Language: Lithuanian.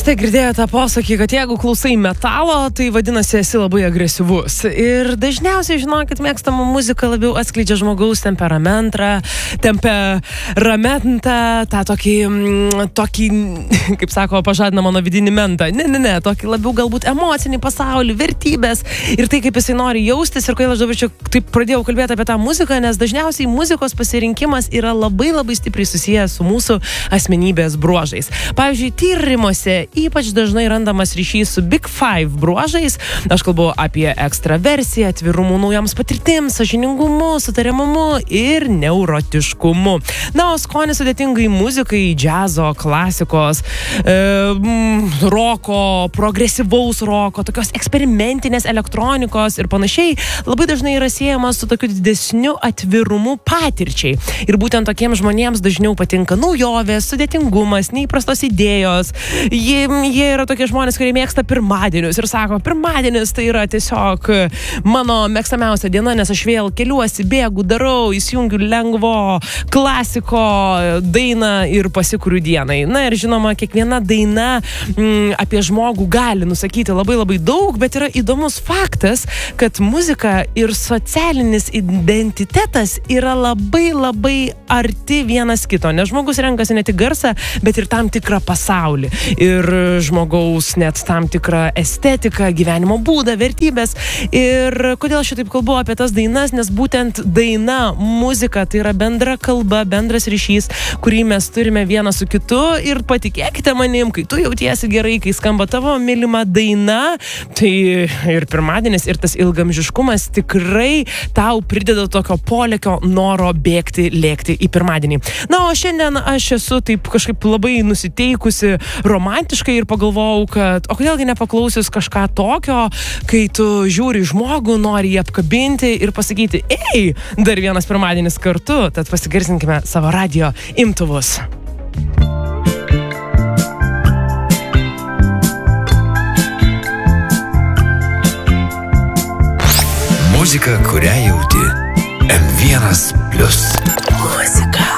Esate girdėję tą posakį, kad jeigu klausai metalo, tai vadinasi esi labai agresyvus. Ir dažniausiai, žinokit, mėgstama muzika labiau atskleidžia žmogaus temperamentą, tą tokį, kaip sako, pažadina mano vidinį mentą. Ne, tokį labiau galbūt emocinį pasaulį, vertybės ir tai, kaip jisai nori jaustis. Ir kodėl aš dabar čia taip pradėjau kalbėti apie tą muziką, nes dažniausiai muzikos pasirinkimas yra labai stipriai susijęs su mūsų asmenybės bruožais. Pavyzdžiui, tyrimuose ypač dažnai randamas ryšys su Big Five bruožais. Aš kalbu apie ekstraversiją, atvirumų naujoms patirtims, sąžiningumu, sutariamumu ir neurotiškumu. Na, o skonis sudėtingai muzikai, džiazo, klasikos, roko, progresyvaus roko, tokios eksperimentinės elektronikos ir panašiai, labai dažnai yra siejamas su tokiu didesniu atvirumu patirčiai. Ir būtent tokiems žmonėms dažniau patinka naujovės, sudėtingumas, neįprastos idėjos. Jie yra tokie žmonės, kurie mėgsta pirmadienius ir sako, pirmadienis tai yra tiesiog mano mėgstamiausia diena, nes aš vėl keliuosi, bėgu, darau, įsijungiu lengvo klasiko dainą ir pasikuriu dienai. Na ir žinoma, kiekviena daina apie žmogų gali nusakyti labai daug, bet yra įdomus faktas, kad muzika ir socialinis identitetas yra labai arti vienas kito, nes žmogus renkasi ne tik garsą, bet ir tam tikrą pasaulį. Ir žmogaus net tam tikrą estetiką, gyvenimo būdą, vertybės. Ir kodėl aš taip kalbu apie tas dainas, nes būtent daina, muzika, tai yra bendra kalba, bendras ryšys, kurį mes turime vieną su kitu. Ir patikėkite manim, kai tu jautiesi gerai, kai skamba tavo mylima daina, tai ir pirmadienis, ir tas ilgamžiškumas tikrai tau prideda tokio polėkio noro bėgti, lėkti į pirmadienį. Na, o šiandien aš esu taip kažkaip labai nusiteikusi romantiškai ir pagalvojau, kad o kodėlgi nepaklausius kažką tokio, kai tu žiūri žmogų, nori jį apkabinti ir pasakyti, ei, dar vienas pirmadienis kartu, tad pasigarsinkime savo radijo imtuvus. Muzika, kurią jauti. M1+. Muzika.